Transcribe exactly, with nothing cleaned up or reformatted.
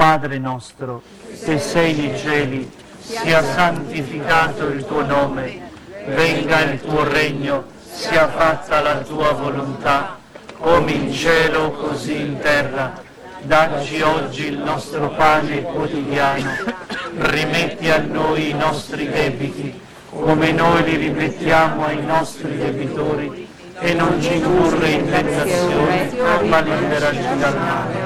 Padre nostro, che sei nei cieli, sia santificato il tuo nome, venga il tuo regno, sia fatta la tua volontà, come in cielo così in terra. Dacci oggi il nostro pane quotidiano, rimetti a noi i nostri debiti, come noi li rimettiamo ai nostri debitori, e non ci indurre in tentazione, ma liberaci dal male.